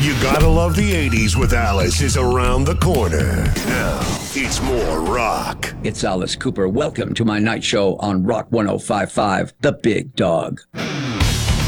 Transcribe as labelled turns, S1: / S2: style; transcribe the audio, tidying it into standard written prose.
S1: You gotta love the 80s with Alice is around the corner. Now, it's more rock.
S2: It's Alice Cooper. Welcome to my night show on Rock 105.5, The Big Dog.